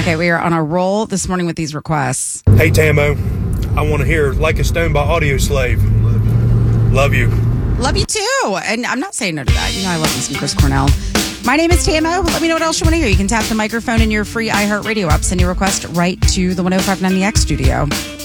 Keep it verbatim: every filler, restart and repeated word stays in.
Okay, we are on a roll this morning with these requests. Hey, Tammo. I want to hear Like a Stone by Audio Slave. Love you. Love you too. And I'm not saying no to that. You know I love me some Chris Cornell. My name is Tammo. Let me know what else you want to hear. You can tap the microphone in your free iHeartRadio app. Send your request right to the one oh five nine The X studio.